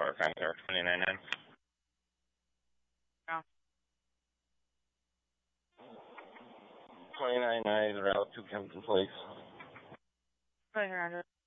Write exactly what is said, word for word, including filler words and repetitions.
car contact twenty-nine nine. Yeah. twenty-nine nine route to Kempton Place. Put her under.